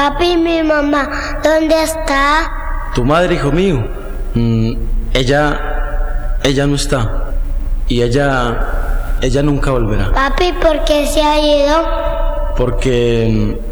Papi, mi mamá, ¿dónde está? Tu madre, hijo mío, ella no está. Y ella nunca volverá. Papi, ¿por qué se ha ido? Porque